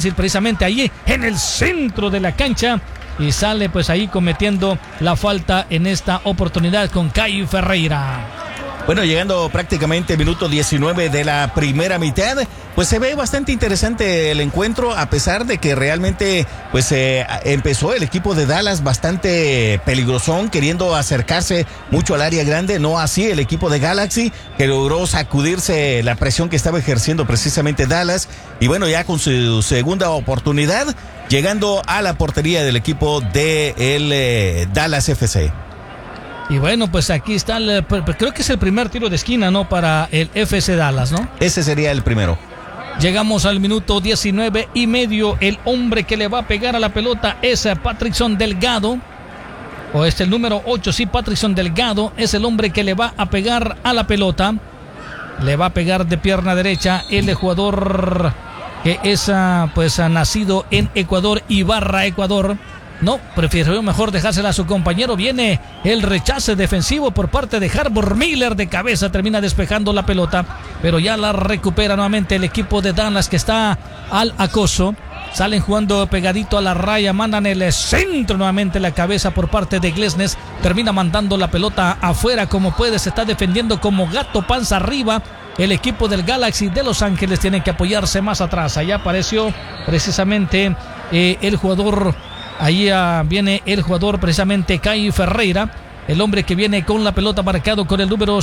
Galaxy, precisamente ahí en el centro de la cancha, y sale pues ahí cometiendo la falta en esta oportunidad con Kai Ferreira. Bueno, llegando prácticamente minuto 19 de la primera mitad, pues se ve bastante interesante el encuentro, a pesar de que realmente pues empezó el equipo de Dallas bastante peligrosón, queriendo acercarse mucho al área grande, no así el equipo de Galaxy, que logró sacudirse la presión que estaba ejerciendo precisamente Dallas, y bueno, ya con su segunda oportunidad, llegando a la portería del equipo de el Dallas FC. Y bueno, pues aquí está, creo que es el primer tiro de esquina, ¿no? Para el FC Dallas, ¿no? Ese sería el primero. Llegamos al minuto 19 y medio. El hombre que le va a pegar a la pelota es Patrickson Delgado. O es el número 8, sí, Patrickson Delgado. Es el hombre que le va a pegar a la pelota. Le va a pegar de pierna derecha el jugador que es pues nacido en Ecuador, Ibarra, Ecuador. No, prefirió mejor dejársela a su compañero. Viene el rechace defensivo por parte de Harbor Miller. De cabeza termina despejando la pelota, pero ya la recupera nuevamente el equipo de Dallas, que está al acoso. Salen jugando pegadito a la raya, mandan el centro nuevamente, la cabeza por parte de Glesnes. Termina mandando la pelota afuera como puede, se está defendiendo como gato panza arriba. El equipo del Galaxy de Los Ángeles tiene que apoyarse más atrás. Allá apareció precisamente el jugador. Ahí viene el jugador precisamente Kai Ferreira, el hombre que viene con la pelota marcado con el número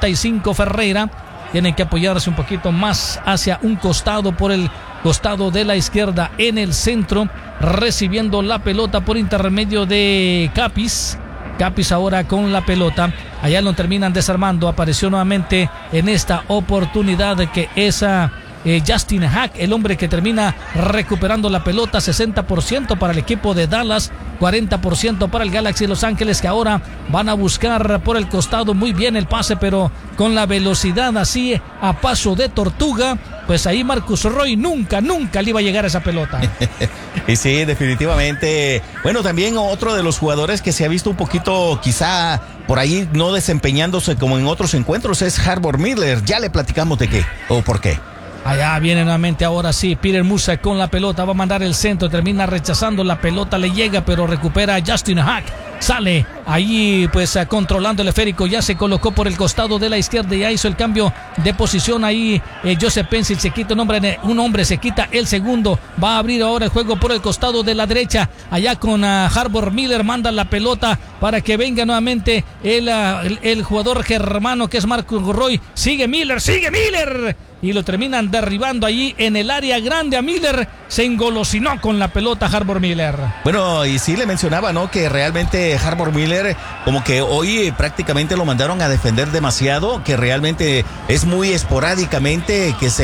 55 Ferreira. Tienen que apoyarse un poquito más hacia un costado, por el costado de la izquierda, en el centro, recibiendo la pelota por intermedio de Capis. Capis ahora con la pelota, allá lo terminan desarmando. Apareció nuevamente en esta oportunidad que esa Justin Hack, el hombre que termina recuperando la pelota. 60% para el equipo de Dallas, 40% para el Galaxy de Los Ángeles, que ahora van a buscar por el costado. Muy bien el pase, pero con la velocidad así a paso de tortuga, pues ahí Marcus Roy nunca le iba a llegar a esa pelota. Y sí, definitivamente. Bueno, también otro de los jugadores que se ha visto un poquito quizá por ahí no desempeñándose como en otros encuentros es Harbor Miller. Ya le platicamos de qué o por qué. Allá viene nuevamente, ahora sí, Peter Musa con la pelota, va a mandar el centro, termina rechazando la pelota, le llega, pero recupera Justin Hack. Sale ahí pues controlando el esférico, ya se colocó por el costado de la izquierda, ya hizo el cambio de posición ahí. Joseph Pencil se quita un hombre, se quita el segundo, va a abrir ahora el juego por el costado de la derecha, allá con Harbor Miller, manda la pelota para que venga nuevamente el jugador germano que es Marcus Roy. Sigue Miller, y lo terminan derribando allí en el área grande a Miller. Se engolosinó con la pelota Harbor Miller. Bueno, y sí le mencionaba, ¿no? Que realmente Harbor Miller como que hoy prácticamente lo mandaron a defender demasiado, que realmente es muy esporádicamente que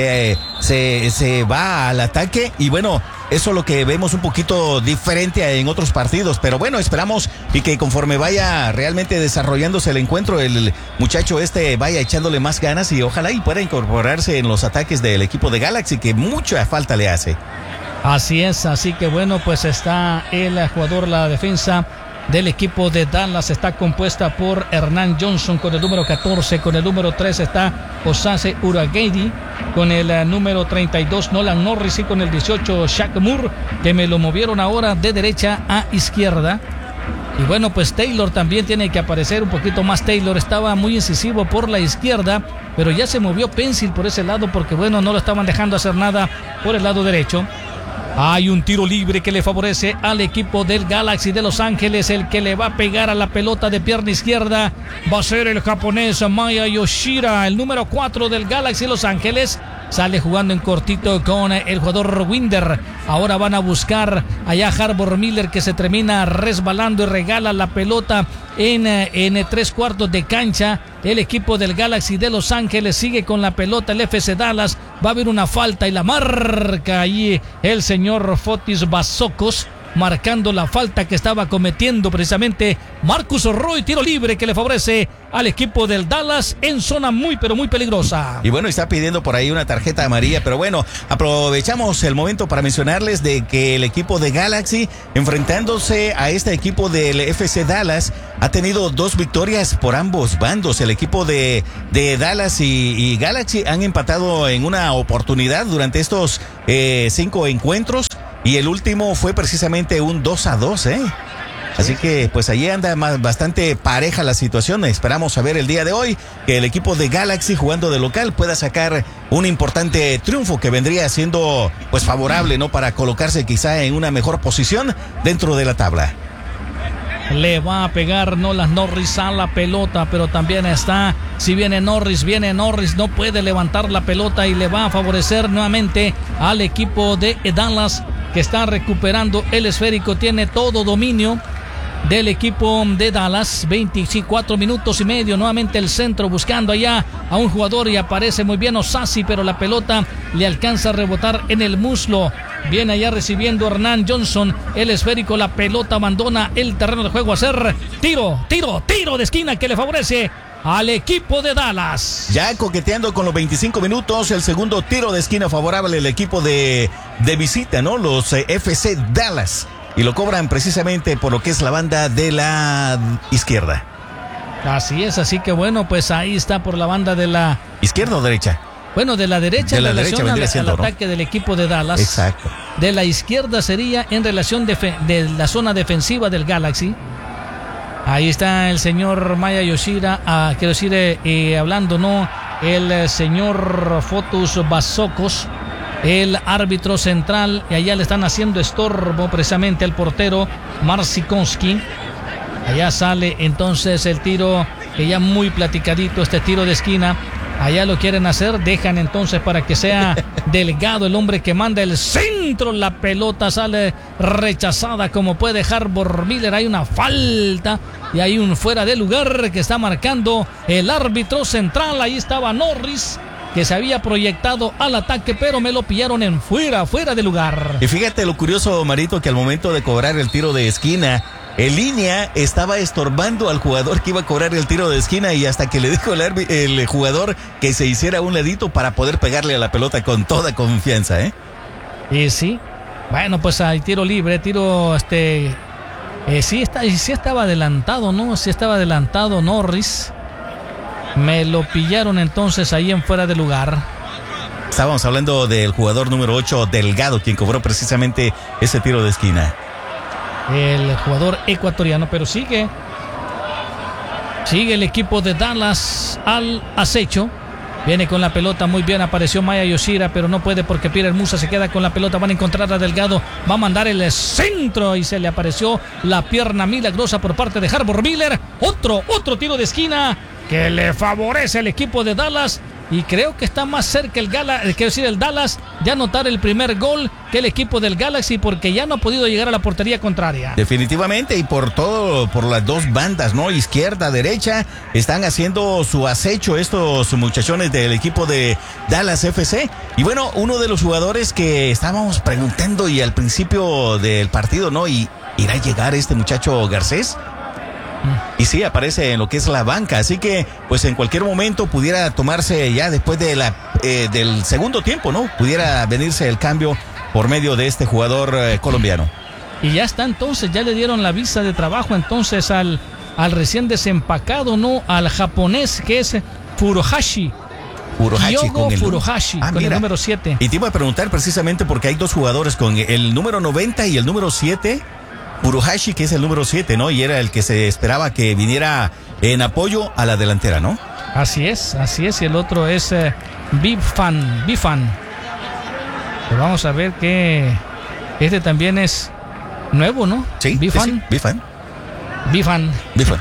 se va al ataque, y bueno, eso es lo que vemos un poquito diferente en otros partidos, pero bueno, esperamos y que conforme vaya realmente desarrollándose el encuentro, el muchacho vaya echándole más ganas y ojalá y pueda incorporarse en los ataques del equipo de Galaxy, que mucha falta le hace. Así es, así que bueno, pues está el jugador, la defensa del equipo de Dallas está compuesta por Hernán Johnson con el número 14, con el número 3 está Osase Uragedi, con el número 32 Nolan Norris y con el 18 Shaq Moore, que me lo movieron ahora de derecha a izquierda. Y bueno, pues Taylor también tiene que aparecer un poquito más. Taylor estaba muy incisivo por la izquierda, pero ya se movió Pencil por ese lado porque bueno, no lo estaban dejando hacer nada por el lado derecho. Hay un tiro libre que le favorece al equipo del Galaxy de Los Ángeles. El que le va a pegar a la pelota de pierna izquierda va a ser el japonés Maya Yoshida, el número 4 del Galaxy de Los Ángeles. Sale jugando en cortito con el jugador Winder. Ahora van a buscar allá Harbor Miller, que se termina resbalando y regala la pelota en 3/4 de cancha. El equipo del Galaxy de Los Ángeles sigue con la pelota. El FC Dallas va a haber una falta y la marca ahí el señor Fotis Basocos. marcando la falta que estaba cometiendo precisamente Marcus Roy. Tiro libre que le favorece al equipo del Dallas en zona muy pero muy peligrosa. Y bueno, está pidiendo por ahí una tarjeta amarilla, pero bueno, aprovechamos el momento para mencionarles de que el equipo de Galaxy, enfrentándose a este equipo del FC Dallas, ha tenido 2 victorias por ambos bandos. El equipo de Dallas y Galaxy han empatado en una oportunidad durante estos 5 encuentros, y el último fue precisamente un 2-2, Así que pues allí anda bastante pareja la situación. Esperamos a ver el día de hoy que el equipo de Galaxy, jugando de local, pueda sacar un importante triunfo que vendría siendo pues favorable, ¿no? Para colocarse quizá en una mejor posición dentro de la tabla. Le va a pegar Nolan Norris a la pelota, pero también está, si viene Norris, no puede levantar la pelota y le va a favorecer nuevamente al equipo de Dallas, que está recuperando el esférico. Tiene todo dominio del equipo de Dallas. 24 minutos y medio, nuevamente el centro buscando allá a un jugador y aparece muy bien Osasi, pero la pelota le alcanza a rebotar en el muslo. Viene allá recibiendo Hernán Johnson el esférico, la pelota abandona el terreno de juego a hacer tiro de esquina que le favorece al equipo de Dallas. Ya coqueteando con los 25 minutos, el segundo tiro de esquina favorable al equipo de visita, ¿no? Los FC Dallas. Y lo cobran precisamente por lo que es la banda de la izquierda. Así es, así que bueno, pues ahí está por la banda de la... ¿Izquierda o derecha? Bueno, de la derecha de la en relación derecha al ataque del equipo de Dallas. Exacto. De la izquierda sería en relación de la zona defensiva del Galaxy. Ahí está el señor Maya Yoshida, quiero decir, hablando, ¿no? El señor Fotus Basocos, el árbitro central, y allá le están haciendo estorbo precisamente al portero Marcikonski. Allá sale entonces el tiro, que ya muy platicadito, este tiro de esquina. Allá lo quieren hacer, dejan entonces para que sea Delgado el hombre que manda el centro. La pelota sale rechazada como puede Harbor Miller. Hay una falta y hay un fuera de lugar que está marcando el árbitro central. Ahí estaba Norris, que se había proyectado al ataque, pero me lo pillaron en fuera de lugar. Y fíjate lo curioso, Marito, que al momento de cobrar el tiro de esquina, en línea estaba estorbando al jugador que iba a cobrar el tiro de esquina, y hasta que le dijo el jugador que se hiciera a un ladito para poder pegarle a la pelota con toda confianza, Y sí, bueno, pues hay tiro libre, sí estaba adelantado, ¿no? Sí estaba adelantado Norris. Me lo pillaron entonces ahí en fuera de lugar. Estábamos hablando del jugador número 8, Delgado, quien cobró precisamente ese tiro de esquina. El jugador ecuatoriano, pero sigue el equipo de Dallas al acecho. Viene con la pelota muy bien, apareció Maya Yoshida, pero no puede porque Peter Musa se queda con la pelota. Van a encontrar a Delgado, va a mandar el centro y se le apareció la pierna milagrosa por parte de Harbor Miller. Otro tiro de esquina que le favorece al equipo de Dallas. Y creo que está más cerca el Dallas de anotar el primer gol que el equipo del Galaxy, porque ya no ha podido llegar a la portería contraria. Definitivamente, y por las dos bandas, ¿no? Izquierda, derecha, están haciendo su acecho estos muchachones del equipo de Dallas FC. Y bueno, uno de los jugadores que estábamos preguntando y al principio del partido, ¿no? ¿Y irá a llegar este muchacho Garcés? Y sí, aparece en lo que es la banca, así que pues en cualquier momento pudiera tomarse ya después de del segundo tiempo, ¿no? Pudiera venirse el cambio por medio de este jugador colombiano. Y ya está entonces, ya le dieron la visa de trabajo entonces al recién desempacado, ¿no? Al japonés que es Furuhashi. Yogo Furuhashi, con el número 7. Y te iba a preguntar precisamente porque hay dos jugadores con el número 90 y el número 7. Furuhashi, que es el número 7, ¿no? Y era el que se esperaba que viniera en apoyo a la delantera, ¿no? Así es, y el otro es Bifan. Pero vamos a ver que este también es nuevo, ¿no? Sí, Bifan. Sí, Bifan.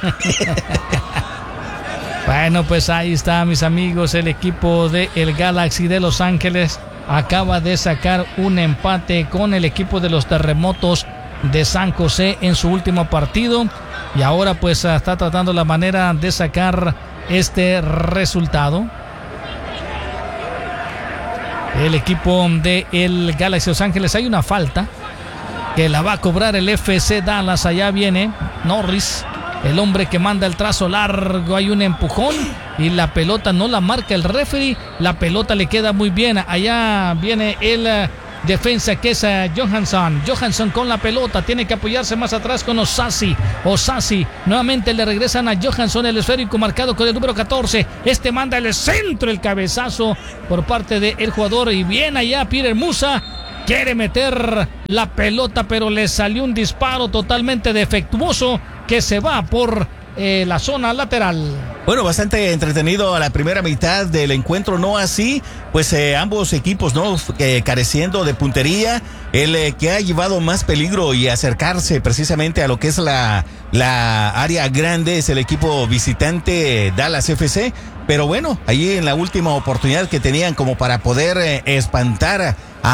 Bueno, pues ahí está, mis amigos, el equipo de el Galaxy de Los Ángeles acaba de sacar un empate con el equipo de los Terremotos de San José en su último partido, y ahora pues está tratando la manera de sacar este resultado. El equipo de el Galaxy de Los Ángeles, hay una falta que la va a cobrar el FC Dallas. Allá viene Norris, el hombre que manda el trazo largo. Hay un empujón y la pelota no la marca el referee. La pelota le queda muy bien. Allá viene el defensa que es Johansson. Johansson con la pelota. Tiene que apoyarse más atrás con Osasi. Nuevamente le regresan a Johansson el esférico marcado con el número 14. Este manda el centro, el cabezazo por parte del jugador. Y bien allá Peter Musa. Quiere meter la pelota, pero le salió un disparo totalmente defectuoso que se va por la zona lateral. Bueno, bastante entretenido a la primera mitad del encuentro, no así, pues ambos equipos, ¿no? Careciendo de puntería. El que ha llevado más peligro y acercarse precisamente a lo que es la área grande es el equipo visitante Dallas FC. Pero bueno, allí en la última oportunidad que tenían como para poder espantar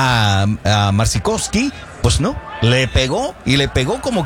a Marsikowski, pues no, le pegó como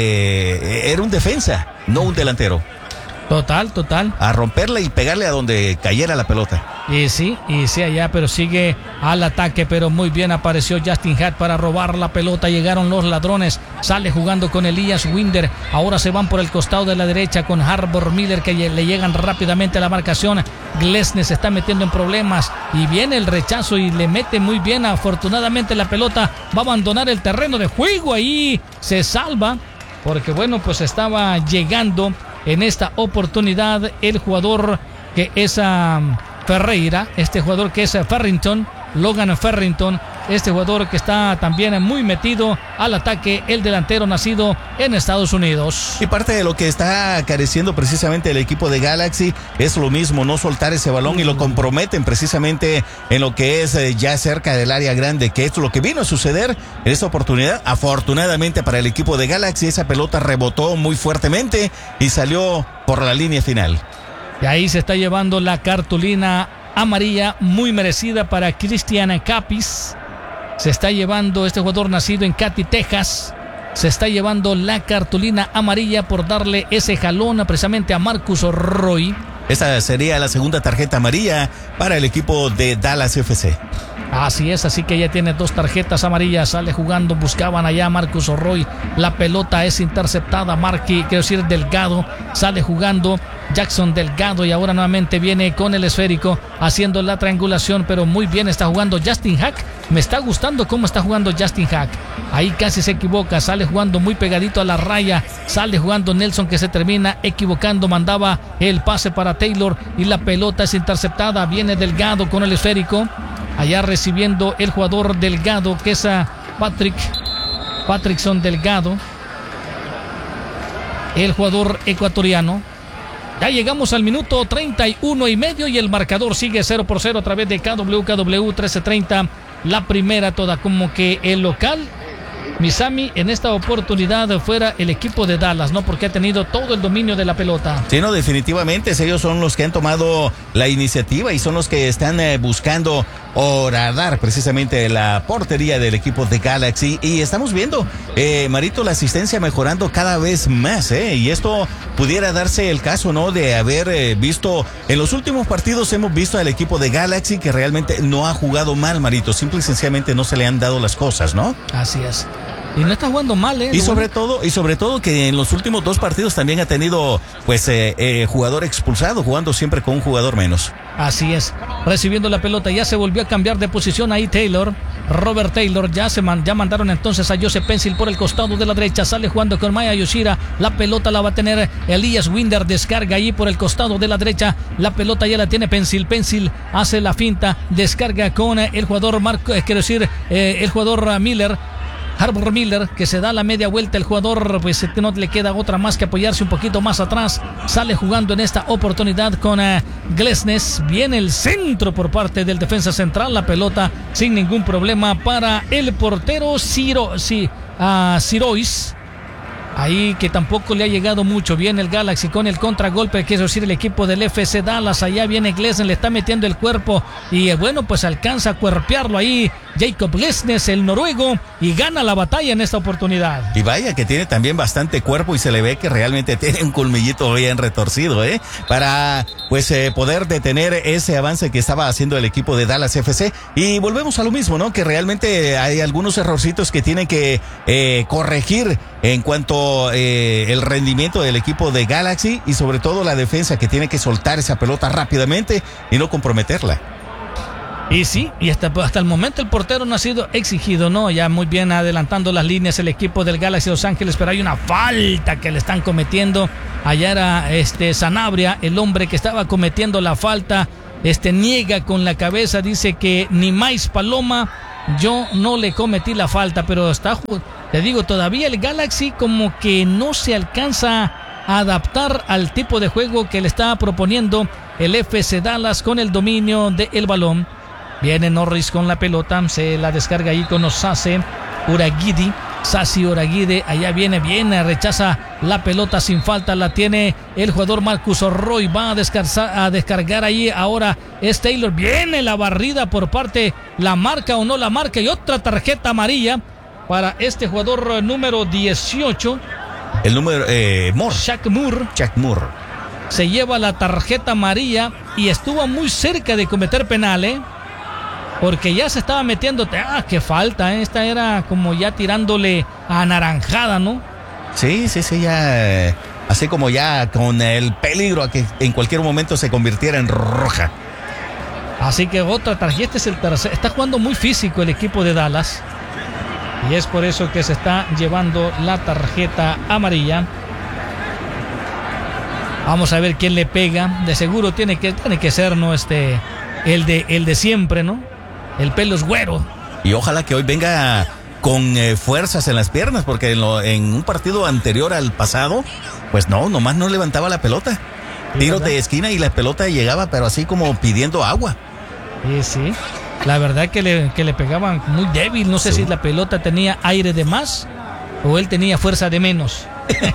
que era un defensa, no un delantero. Total. A romperle y pegarle a donde cayera la pelota. Y sí allá, pero sigue al ataque, pero muy bien apareció Justin Hack para robar la pelota. Llegaron los ladrones, sale jugando con Elias Winder. Ahora se van por el costado de la derecha con Harbor Miller, que le llegan rápidamente a la marcación. Glesnes se está metiendo en problemas y viene el rechazo y le mete muy bien. Afortunadamente la pelota va a abandonar el terreno de juego. Ahí se salva porque bueno, pues estaba llegando en esta oportunidad el jugador que es Ferreira, este jugador que es Logan Ferrington, este jugador que está también muy metido al ataque, el delantero nacido en Estados Unidos. Y parte de lo que está careciendo precisamente el equipo de Galaxy es lo mismo, no soltar ese balón, y lo comprometen precisamente en lo que es ya cerca del área grande, que es lo que vino a suceder en esta oportunidad. Afortunadamente para el equipo de Galaxy, esa pelota rebotó muy fuertemente y salió por la línea final. Y ahí se está llevando la cartulina amarilla muy merecida para Cristian Capis. Se está llevando este jugador nacido en Katy, Texas. Se está llevando la cartulina amarilla por darle ese jalón precisamente a Marcus Roy. Esta sería la segunda tarjeta amarilla para el equipo de Dallas FC. Así es, así que ya tiene 2 tarjetas amarillas. Sale jugando, buscaban allá a Marcus Roy. La pelota es interceptada. Delgado sale jugando. Jackson Delgado, y ahora nuevamente viene con el esférico haciendo la triangulación, pero muy bien está jugando Justin Hack. Me está gustando cómo está jugando Justin Hack. Ahí casi se equivoca, sale jugando muy pegadito a la raya. Sale jugando Nelson, que se termina equivocando. Mandaba el pase para Taylor y la pelota es interceptada. Viene Delgado con el esférico. Allá recibiendo el jugador Delgado, que es Patrickson Delgado, el jugador ecuatoriano. Ya llegamos al minuto 31 y medio y el marcador sigue 0-0 a través de KW 1330. La primera toda como que el local, Misami, en esta oportunidad fuera el equipo de Dallas, ¿no? Porque ha tenido todo el dominio de la pelota. Sí, no, definitivamente ellos son los que han tomado la iniciativa y son los que están buscando horadar precisamente la portería del equipo de Galaxy. Y estamos viendo, Marito, la asistencia mejorando cada vez más, y esto pudiera darse el caso, ¿no? De haber visto, en los últimos partidos hemos visto al equipo de Galaxy que realmente no ha jugado mal, Marito. Simple y sencillamente no se le han dado las cosas, ¿no? Así es. Y no está jugando mal, Y sobre todo que en los últimos 2 partidos también ha tenido, pues, jugador expulsado, jugando siempre con un jugador menos. Así es. Recibiendo la pelota, ya se volvió a cambiar de posición ahí Robert Taylor. Ya mandaron entonces a Joseph Pencil por el costado de la derecha. Sale jugando con Maya Yoshira. La pelota la va a tener Elias Winder. Descarga ahí por el costado de la derecha. La pelota ya la tiene Pencil. Pencil hace la finta. Descarga con el jugador el jugador Miller. Harbor Miller, que se da la media vuelta. El jugador, pues no le queda otra más que apoyarse un poquito más atrás. Sale jugando en esta oportunidad con Glesnes. Viene el centro por parte del defensa central. La pelota sin ningún problema para el portero Sirois. Ahí que tampoco le ha llegado mucho. Viene el Galaxy con el contragolpe, quiero decir el equipo del FC Dallas. Allá viene Glesnes, le está metiendo el cuerpo y bueno, pues alcanza a cuerpearlo ahí Jacob Lesnes, el noruego, y gana la batalla en esta oportunidad. Y vaya que tiene también bastante cuerpo y se le ve que realmente tiene un colmillito bien retorcido, para pues poder detener ese avance que estaba haciendo el equipo de Dallas FC. Y volvemos a lo mismo, ¿no? Que realmente hay algunos errorcitos que tienen que corregir en cuanto el rendimiento del equipo de Galaxy y sobre todo la defensa, que tiene que soltar esa pelota rápidamente y no comprometerla. Y sí, y hasta el momento el portero no ha sido exigido, ¿no? Ya muy bien adelantando las líneas el equipo del Galaxy Los Ángeles, pero hay una falta que le están cometiendo. Allá era Sanabria, el hombre que estaba cometiendo la falta, niega con la cabeza, dice que ni más Paloma, yo no le cometí la falta, pero te digo, todavía el Galaxy como que no se alcanza a adaptar al tipo de juego que le está proponiendo el FC Dallas con el dominio del balón. Viene Norris con la pelota, se la descarga ahí con Sasi Uragide, allá viene, rechaza la pelota sin falta, la tiene el jugador Marcus Roy, va a descargar ahí, ahora es Taylor, viene la barrida por parte, la marca o no la marca, y otra tarjeta amarilla para este jugador número 18. El número, Shaq Moore. Se lleva la tarjeta amarilla y estuvo muy cerca de cometer penal, porque ya se estaba metiendo, qué falta, esta era como ya tirándole a anaranjada, ¿no? Sí, ya, así como ya con el peligro a que en cualquier momento se convirtiera en roja. Así que otra tarjeta, es el tercer, está jugando muy físico el equipo de Dallas, y es por eso que se está llevando la tarjeta amarilla. Vamos a ver quién le pega, de seguro tiene que ser, ¿no? El de siempre, ¿no? El pelo es güero. Y ojalá que hoy venga con fuerzas en las piernas, porque en un partido anterior al pasado, pues nomás no levantaba la pelota. Tiros de esquina y la pelota llegaba, pero así como pidiendo agua. Sí. La verdad que le pegaban muy débil. No sé si la pelota tenía aire de más o él tenía fuerza de menos.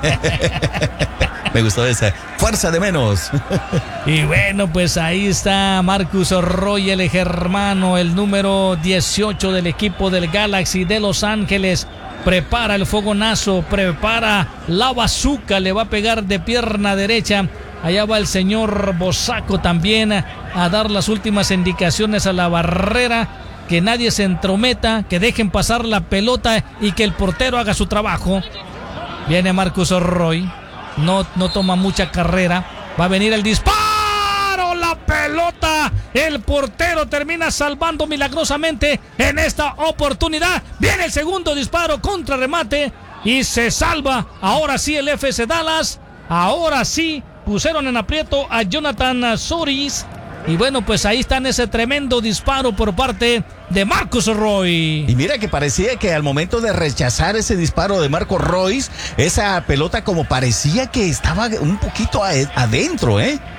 Me gustó esa, fuerza de menos. Y bueno, pues ahí está Marcus Roy, el germano, el número 18 del equipo del Galaxy de Los Ángeles. Prepara el fogonazo, prepara la bazooka, le va a pegar de pierna derecha. Allá va el señor Bosaco también a dar las últimas indicaciones a la barrera. Que nadie se entrometa, que dejen pasar la pelota y que el portero haga su trabajo. Viene Marcus Roy. No toma mucha carrera. Va a venir el disparo. La pelota. El portero termina salvando milagrosamente en esta oportunidad. Viene el segundo disparo contra remate. Y se salva. Ahora sí el FC Dallas. Ahora sí pusieron en aprieto a Jonathan Soris. Y bueno, pues ahí está ese tremendo disparo por parte de Marcus Roy. Y mira que parecía que al momento de rechazar ese disparo de Marcus Roy, esa pelota como parecía que estaba un poquito adentro,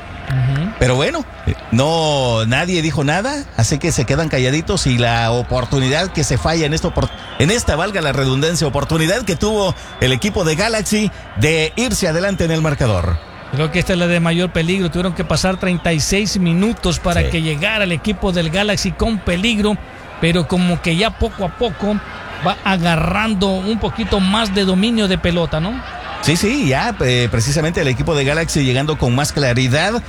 Pero bueno, nadie dijo nada, así que se quedan calladitos y la oportunidad que se falla en esta, valga la redundancia, oportunidad que tuvo el equipo de Galaxy de irse adelante en el marcador. Creo que esta es la de mayor peligro. Tuvieron que pasar 36 minutos para que llegara el equipo del Galaxy con peligro, pero como que ya poco a poco va agarrando un poquito más de dominio de pelota, ¿no? Sí, ya precisamente el equipo de Galaxy llegando con más claridad,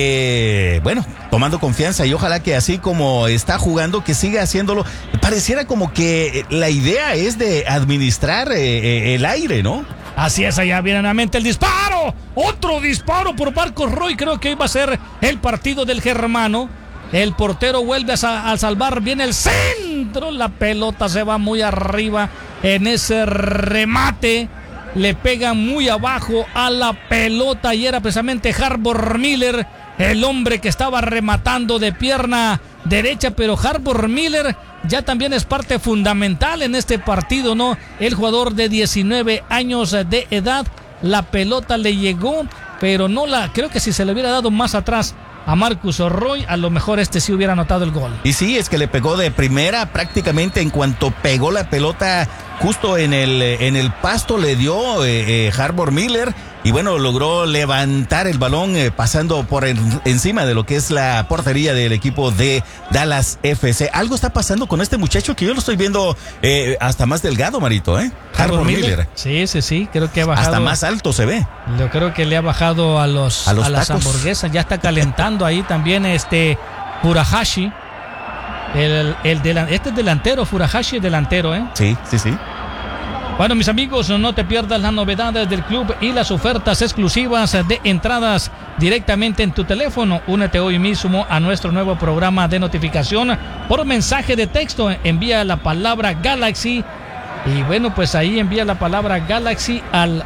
bueno, tomando confianza, y ojalá que así como está jugando, que siga haciéndolo. Pareciera como que la idea es de administrar el aire, ¿no? Así es, allá viene nuevamente el disparo. Otro disparo por Marcus Roy. Creo que iba a ser el partido del germano. El portero vuelve a salvar. Viene el centro. La pelota se va muy arriba en ese remate. Le pega muy abajo a la pelota y era precisamente Harbor Miller, el hombre que estaba rematando de pierna derecha, pero Harbor Miller ya también es parte fundamental en este partido, ¿no? El jugador de 19 años de edad, la pelota le llegó, pero creo que si se le hubiera dado más atrás a Marcus Roy, a lo mejor sí hubiera anotado el gol. Y sí, es que le pegó de primera, prácticamente en cuanto pegó la pelota justo en el pasto, le dio Harbor Miller, y bueno, logró levantar el balón pasando por encima de lo que es la portería del equipo de Dallas FC. Algo está pasando con este muchacho que yo lo estoy viendo hasta más delgado, Marito, Harbor Miller. Sí, creo que ha bajado. Hasta más alto se ve. Yo creo que le ha bajado a las hamburguesas, ya está calentando ahí también Furuhashi. Este es delantero, Furuhashi es delantero, Sí. Bueno, mis amigos, no te pierdas las novedades del club y las ofertas exclusivas de entradas directamente en tu teléfono. Únete hoy mismo a nuestro nuevo programa de notificación por mensaje de texto. Envía la palabra Galaxy y bueno, pues ahí envía la palabra Galaxy al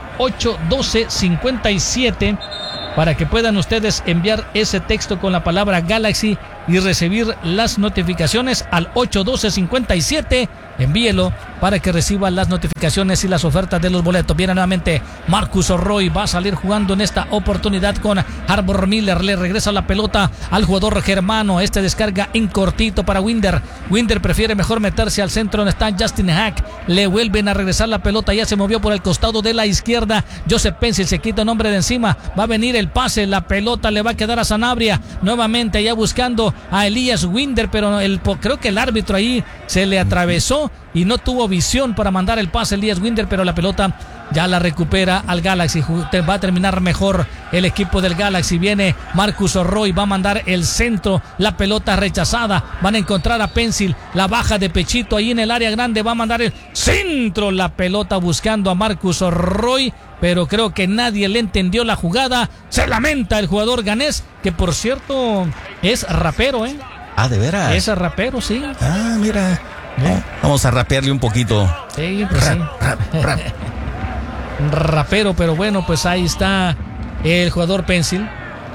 812-57 para que puedan ustedes enviar ese texto con la palabra Galaxy y recibir las notificaciones al 812-57. Envíelo para que reciba las notificaciones y las ofertas de los boletos. Viene nuevamente Marcus Roy, va a salir jugando en esta oportunidad con Harbor Miller. Le regresa la pelota al jugador germano. Descarga en cortito para Winder. Winder prefiere mejor meterse al centro donde está Justin Hack. Le vuelven a regresar la pelota. Ya se movió por el costado de la izquierda. Joseph Pencil se quita un hombre de encima. Va a venir el pase. La pelota le va a quedar a Sanabria. Nuevamente ya buscando a Elias Winder, pero creo que el árbitro ahí se le atravesó y no tuvo visión para mandar el pase Elias Winder, pero la pelota ya la recupera al Galaxy. Va a terminar mejor el equipo del Galaxy. Viene Marcus Roy, va a mandar el centro, la pelota rechazada. Van a encontrar a Pencil, la baja de pechito ahí en el área grande. Va a mandar el centro, la pelota buscando a Marcus Roy, pero creo que nadie le entendió la jugada. Se lamenta el jugador ganés, que por cierto es rapero, ¿de veras? Es rapero, sí. Mira. Vamos a rapearle un poquito. Sí, pues rap. Rapero, pero bueno, pues ahí está el jugador Pencil.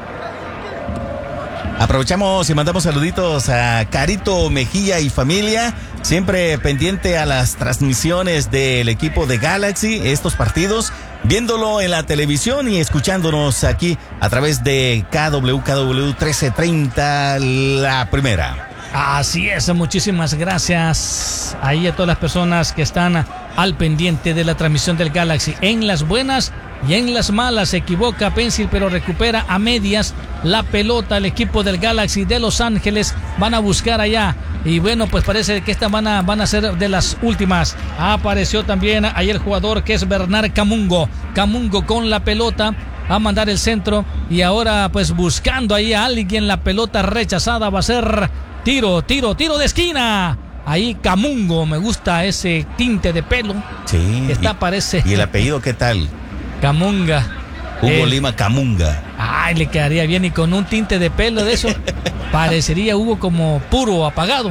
Aprovechamos y mandamos saluditos a Carito Mejía y familia, siempre pendiente a las transmisiones del equipo de Galaxy, estos partidos, viéndolo en la televisión y escuchándonos aquí a través de KW 1330, la primera. Así es, muchísimas gracias ahí a todas las personas que están al pendiente de la transmisión del Galaxy. En las buenas y en las malas se equivoca Pencil, pero recupera a medias la pelota el equipo del Galaxy de Los Ángeles. Van a buscar allá y bueno, pues parece que estas van a ser de las últimas. Apareció también ahí el jugador que es Bernard Camungo con la pelota. Va a mandar el centro y ahora pues buscando ahí a alguien, la pelota rechazada. Va a ser tiro de esquina. Ahí Camungo, me gusta ese tinte de pelo. Sí. Parece. ¿Y el apellido qué tal? Camunga. Hugo Lima Camunga. Ay, le quedaría bien y con un tinte de pelo de eso. Parecería Hugo como puro apagado.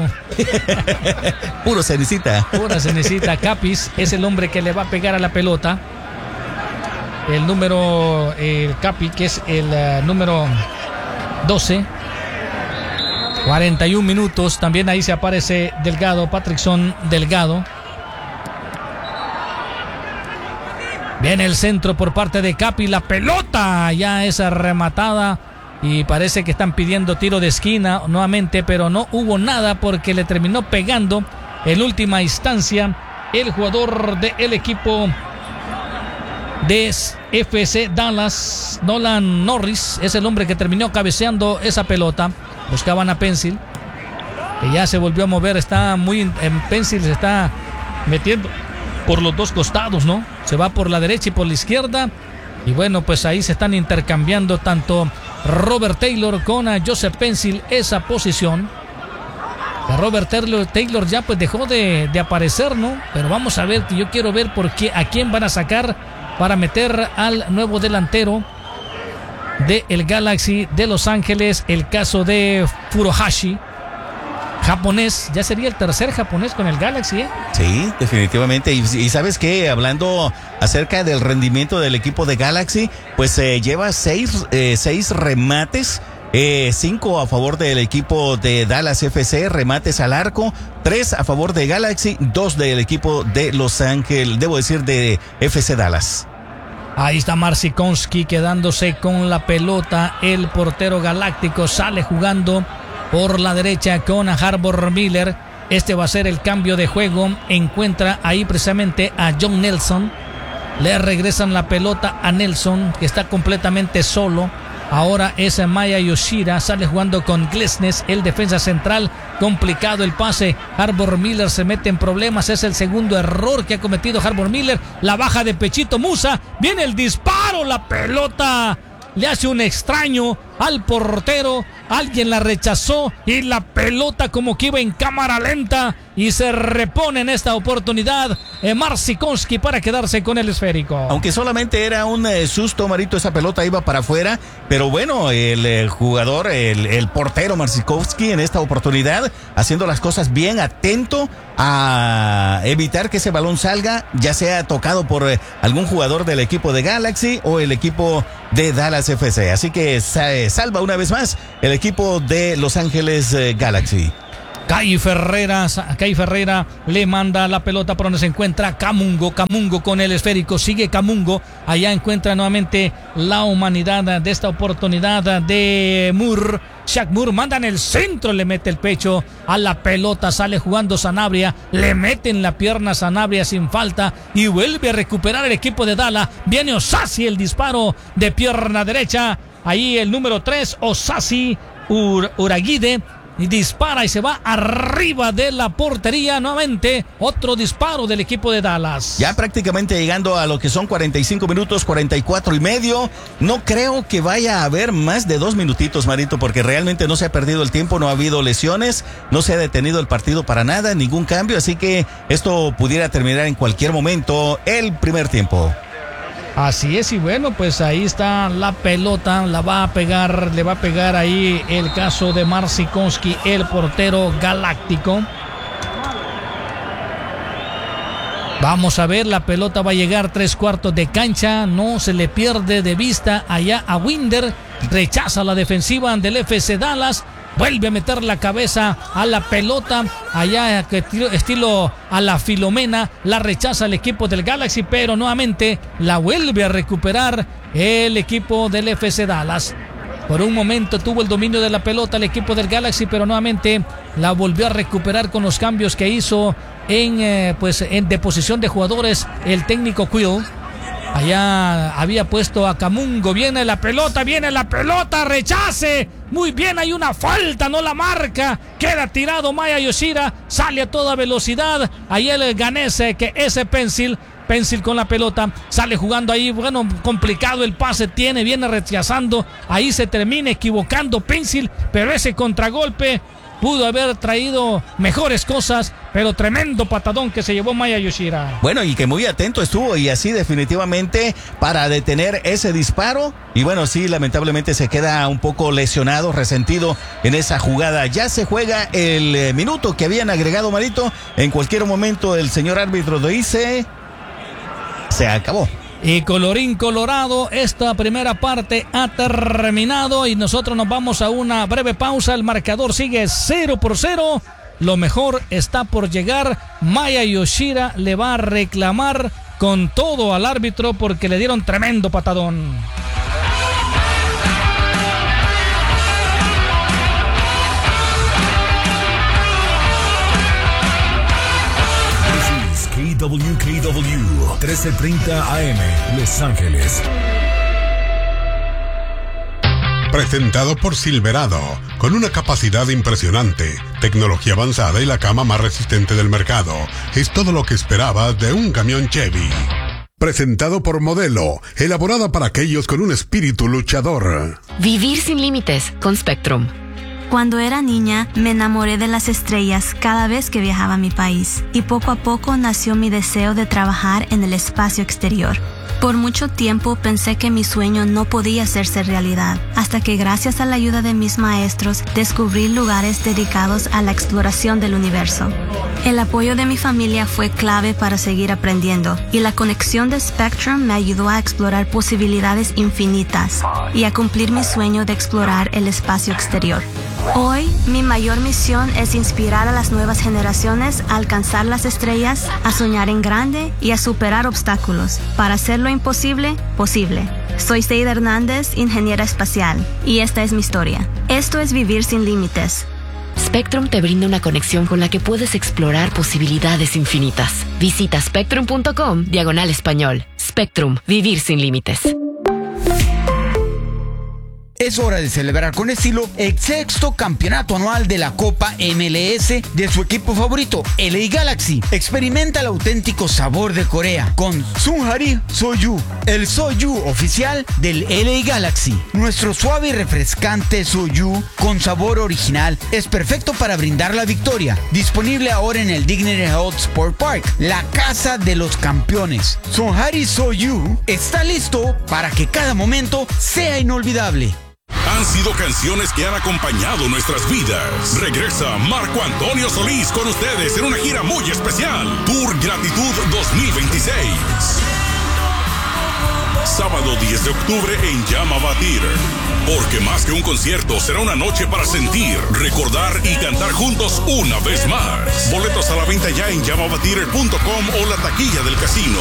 Pura cenecita. Capis es el hombre que le va a pegar a la pelota. El número, Capi, que es el número 12. 41 minutos. También ahí se aparece Delgado, Patrickson Delgado. Viene el centro por parte de Capi. La pelota ya es rematada. Y parece que están pidiendo tiro de esquina nuevamente, pero no hubo nada porque le terminó pegando en última instancia el jugador del equipo de FC Dallas, Nolan Norris. Es el hombre que terminó cabeceando esa pelota. Buscaban a Pencil, que ya se volvió a mover. Está muy en Pencil, se está metiendo por los dos costados, ¿no? Se va por la derecha y por la izquierda. Y bueno, pues ahí se están intercambiando tanto Robert Taylor con a Joseph Pencil esa posición. Robert Taylor ya pues dejó de aparecer, ¿no? Pero vamos a ver, que yo quiero ver a quién van a sacar para meter al nuevo delantero de el Galaxy de Los Ángeles. El caso de Furuhashi, japonés. Ya sería el tercer japonés con el Galaxy, ¿eh? Sí, definitivamente. Y sabes qué, hablando acerca del rendimiento del equipo de Galaxy, pues lleva seis remates. 5 a favor del equipo de Dallas FC, remates al arco, 3 a favor de Galaxy, 2 del equipo de Los Ángeles, debo decir de FC Dallas. Ahí está Marcinkowski quedándose con la pelota. El portero galáctico sale jugando por la derecha con Harbor Miller. Este va a ser el cambio de juego. Encuentra ahí precisamente a John Nelson. Le regresan la pelota a Nelson, que está completamente solo. Ahora es Maya Yoshida, sale jugando con Glesnes, el defensa central. Complicado el pase. Harbor Miller se mete en problemas. Es el segundo error que ha cometido Harbor Miller. La baja de pechito Musa. Viene el disparo. La pelota le hace un extraño al portero. Alguien la rechazó y la pelota como que iba en cámara lenta y se repone en esta oportunidad Marcinkowski para quedarse con el esférico. Aunque solamente era un susto, Marito, esa pelota iba para afuera, pero bueno, el jugador, el portero Marcinkowski en esta oportunidad haciendo las cosas bien, atento a evitar que ese balón salga, ya sea tocado por algún jugador del equipo de Galaxy o el equipo de Dallas FC. Así que salva una vez más el equipo de Los Ángeles Galaxy. Kai Ferreira le manda la pelota por donde se encuentra Camungo con el esférico, sigue Camungo, allá encuentra nuevamente la humanidad de esta oportunidad de Moore. Shaq Moore manda en el centro, le mete el pecho a la pelota, sale jugando Sanabria, le mete en la pierna Sanabria sin falta y vuelve a recuperar el equipo de Dallas. Viene Osasi, el disparo de pierna derecha, ahí el número 3, Osasi Uraguide, y dispara y se va arriba de la portería. Nuevamente otro disparo del equipo de Dallas. Ya prácticamente llegando a lo que son 45 minutos, 44 y medio. No creo que vaya a haber más de 2 minutitos, Marito, porque realmente no se ha perdido el tiempo, no ha habido lesiones, no se ha detenido el partido para nada, ningún cambio, así que esto pudiera terminar en cualquier momento el primer tiempo. Así es, y bueno, pues ahí está la pelota, le va a pegar ahí el caso de Marcinkowski, el portero galáctico. Vamos a ver, la pelota va a llegar 3/4 de cancha, no se le pierde de vista allá a Winder, rechaza la defensiva del FC Dallas. Vuelve a meter la cabeza a la pelota, allá estilo a la Filomena, la rechaza el equipo del Galaxy, pero nuevamente la vuelve a recuperar el equipo del FC Dallas. Por un momento tuvo el dominio de la pelota el equipo del Galaxy, pero nuevamente la volvió a recuperar con los cambios que hizo en de posición de jugadores el técnico Quill. Allá había puesto a Camungo, viene la pelota, rechace, muy bien, hay una falta, no la marca, queda tirado Maya Yoshida, sale a toda velocidad, ahí el ganese que es Pencil con la pelota, sale jugando ahí, bueno, complicado el pase tiene, viene rechazando, ahí se termina equivocando Pencil, pero ese contragolpe pudo haber traído mejores cosas, pero tremendo patadón que se llevó Maya Yoshida. Bueno, y que muy atento estuvo, y así definitivamente para detener ese disparo. Y bueno, sí, lamentablemente se queda un poco lesionado, resentido en esa jugada. Ya se juega el minuto que habían agregado, Marito. En cualquier momento el señor árbitro dice: se acabó. Y colorín colorado, esta primera parte ha terminado y nosotros nos vamos a una breve pausa. El marcador sigue 0-0. Lo mejor está por llegar. Maya Yoshida le va a reclamar con todo al árbitro porque le dieron tremendo patadón. WKW 1330 AM Los Ángeles. Presentado por Silverado, con una capacidad impresionante, tecnología avanzada y la cama más resistente del mercado. Es todo lo que esperabas de un camión Chevy. Presentado por Modelo, elaborada para aquellos con un espíritu luchador. Vivir sin límites con Spectrum. Cuando era niña, me enamoré de las estrellas cada vez que viajaba a mi país, y poco a poco nació mi deseo de trabajar en el espacio exterior. Por mucho tiempo pensé que mi sueño no podía hacerse realidad, hasta que gracias a la ayuda de mis maestros descubrí lugares dedicados a la exploración del universo. El apoyo de mi familia fue clave para seguir aprendiendo, y la conexión de Spectrum me ayudó a explorar posibilidades infinitas y a cumplir mi sueño de explorar el espacio exterior. Hoy, mi mayor misión es inspirar a las nuevas generaciones a alcanzar las estrellas, a soñar en grande y a superar obstáculos para hacer lo imposible posible. Soy Seida Hernández, ingeniera espacial, y esta es mi historia. Esto es Vivir sin Límites. Spectrum te brinda una conexión con la que puedes explorar posibilidades infinitas. Visita spectrum.com/español. Spectrum, vivir sin límites. Es hora de celebrar con estilo el 6º campeonato anual de la Copa MLS de su equipo favorito, LA Galaxy. Experimenta el auténtico sabor de Corea con Sunhari Soju, el Soju oficial del LA Galaxy. Nuestro suave y refrescante Soju con sabor original es perfecto para brindar la victoria. Disponible ahora en el Dignity Health Sport Park, la casa de los campeones. Sunhari Soju está listo para que cada momento sea inolvidable. Han sido canciones que han acompañado nuestras vidas. Regresa Marco Antonio Solís con ustedes en una gira muy especial. Tour Gratitud 2026. Sábado 10 de octubre en Llama Theater. Porque más que un concierto, será una noche para sentir, recordar y cantar juntos una vez más. Boletos a la venta ya en llamabatheater.com o la taquilla del casino.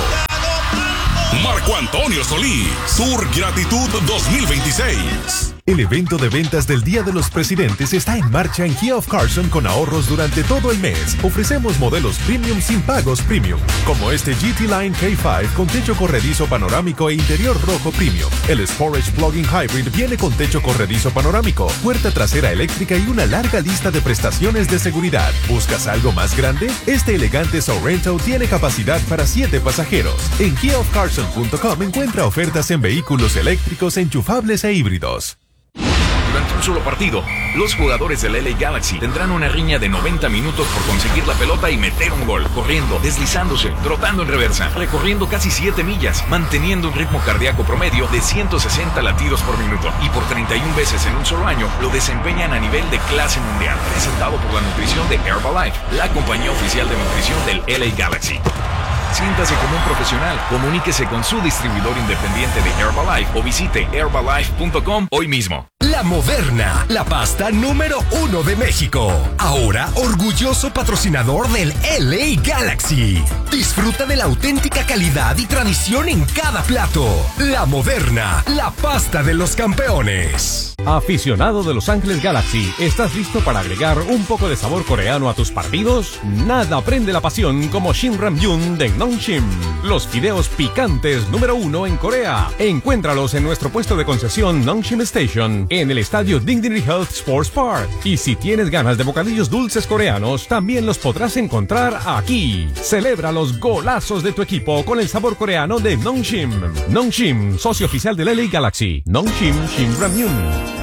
Marco Antonio Solís, Tour Gratitud 2026. El evento de ventas del Día de los Presidentes está en marcha en Kia of Carson con ahorros durante todo el mes. Ofrecemos modelos premium sin pagos premium, como este GT Line K5 con techo corredizo panorámico e interior rojo premium. El Sportage Plug-in Hybrid viene con techo corredizo panorámico, puerta trasera eléctrica y una larga lista de prestaciones de seguridad. ¿Buscas algo más grande? Este elegante Sorrento tiene capacidad para 7 pasajeros. En KiaofCarson.com encuentra ofertas en vehículos eléctricos, enchufables e híbridos. Durante un solo partido, los jugadores del LA Galaxy tendrán una riña de 90 minutos por conseguir la pelota y meter un gol, corriendo, deslizándose, trotando en reversa, recorriendo casi 7 millas, manteniendo un ritmo cardíaco promedio de 160 latidos por minuto y por 31 veces en un solo año lo desempeñan a nivel de clase mundial, presentado por la nutrición de Herbalife, la compañía oficial de nutrición del LA Galaxy. Siéntase como un profesional, comuníquese con su distribuidor independiente de Herbalife o visite herbalife.com hoy mismo. La Moderna, la pasta número 1 de México. Ahora orgulloso patrocinador del LA Galaxy. Disfruta de la auténtica calidad y tradición en cada plato. La Moderna, la pasta de los campeones. Aficionado de Los Ángeles Galaxy, ¿estás listo para agregar un poco de sabor coreano a tus partidos? Nada prende la pasión como Shin Ramyun de Nongshim, los fideos picantes número 1 en Corea. Encuéntralos en nuestro puesto de concesión Nongshim Station, en el estadio Dignity Health Sports Park. Y si tienes ganas de bocadillos dulces coreanos, también los podrás encontrar aquí. Celebra los golazos de tu equipo con el sabor coreano de Nongshim. Nongshim, socio oficial del LA Galaxy. Nongshim Shin Ramyun.